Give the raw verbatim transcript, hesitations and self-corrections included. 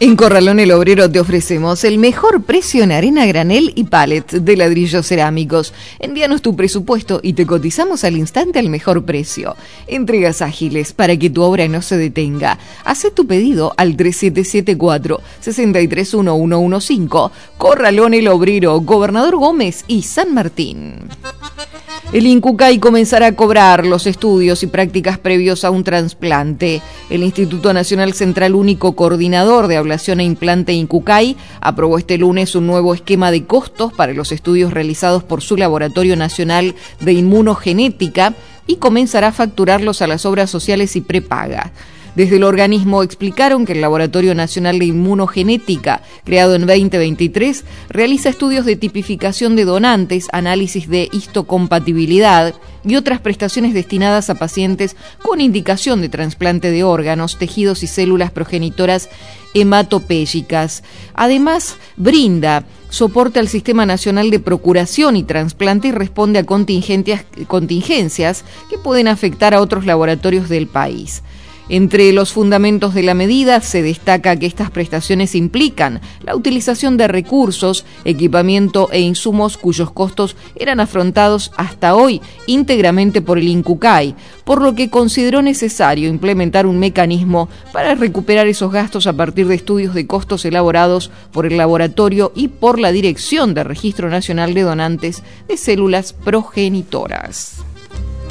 En Corralón El Obrero te ofrecemos el mejor precio en arena granel y pallet de ladrillos cerámicos. Envíanos tu presupuesto y te cotizamos al instante al mejor precio. Entregas ágiles para que tu obra no se detenga. Haz tu pedido al tres siete siete cuatro, seis tres uno uno uno cinco. Corralón El Obrero, Gobernador Gómez y San Martín. El INCUCAI comenzará a cobrar los estudios y prácticas previos a un trasplante. El Instituto Nacional Central Único Coordinador de Ablación e Implante INCUCAI aprobó este lunes un nuevo esquema de costos para los estudios realizados por su Laboratorio Nacional de Inmunogenética y comenzará a facturarlos a las obras sociales y prepaga. Desde el organismo explicaron que el Laboratorio Nacional de Inmunogenética, creado en veinte veintitrés, realiza estudios de tipificación de donantes, análisis de histocompatibilidad y otras prestaciones destinadas a pacientes con indicación de trasplante de órganos, tejidos y células progenitoras hematopéyicas. Además, brinda soporte al Sistema Nacional de Procuración y Trasplante y responde a contingencias, contingencias que pueden afectar a otros laboratorios del país. Entre los fundamentos de la medida se destaca que estas prestaciones implican la utilización de recursos, equipamiento e insumos cuyos costos eran afrontados hasta hoy íntegramente por el INCUCAI, por lo que consideró necesario implementar un mecanismo para recuperar esos gastos a partir de estudios de costos elaborados por el laboratorio y por la Dirección de Registro Nacional de Donantes de Células Progenitoras.